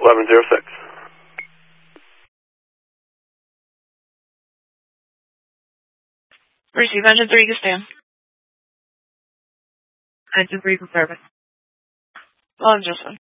1106. Receive engine 3 to stand. Engine 3 for service. Long distance.